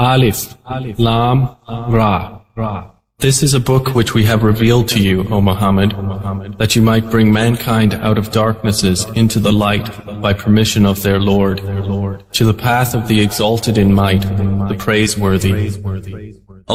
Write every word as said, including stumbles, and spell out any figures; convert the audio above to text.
Alif, Lam, Ra. This is a book which we have revealed to you, O Muhammad, that you might bring mankind out of darknesses into the light by permission of their Lord, to the path of the exalted in might, the praiseworthy.